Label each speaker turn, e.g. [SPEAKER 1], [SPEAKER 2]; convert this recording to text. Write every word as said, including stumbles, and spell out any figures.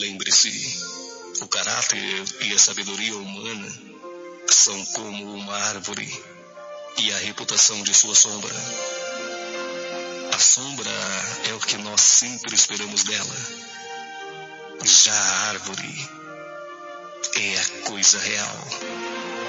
[SPEAKER 1] Lembre-se, o caráter e a sabedoria humana são como uma árvore e a reputação de sua sombra. A sombra é o que nós sempre esperamos dela. Já a árvore é a coisa real.